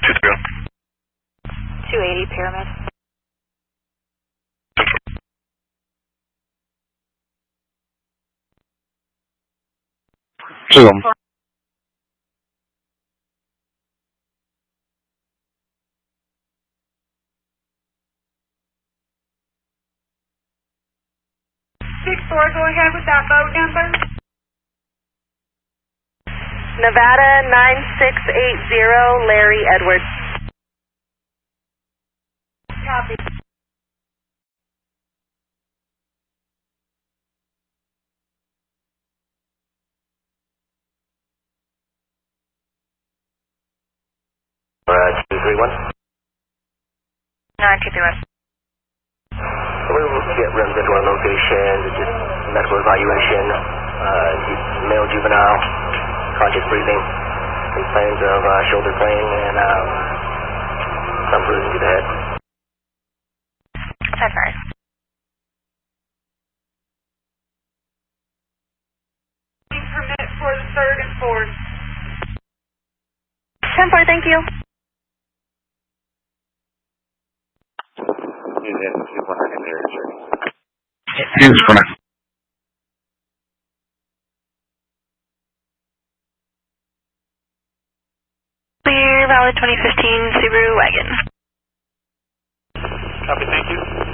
280 Pyramid. Zoom. Go ahead with that boat number. Nevada 9680, Larry Edwards. Copy. Uh, 231. 9231. We will get runs into our location, just medical evaluation, male juvenile, conscious breathing, complaints of shoulder pain and some bruising to the head. 10-5. Permit for the 3rd and 4th. 10-4, thank you. Use for now. Clear, valid 2015 Subaru wagon. Copy, thank you.